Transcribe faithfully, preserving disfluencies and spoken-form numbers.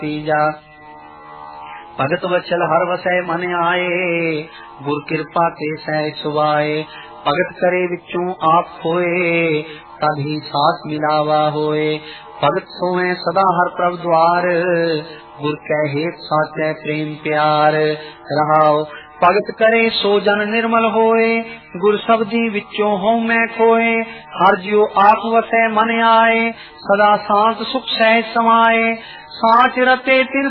तीजा। भगत वचल हर वसै मन आए, गुर कृपा ते सहज सुभाए। भगत करे विचों आप खोए, तभी साथ मिलावा होए। भगत सोए सदा हर प्रभ द्वार, गुर कै हेत साचै प्रेम प्यार। रहाओ भगत करे सो जन निर्मल होए, गुर शब्दी विचों हों मैं खोए। हर जियो आप वसै मन आए, सदा शांत सुख सहज समाए। साच रते तिन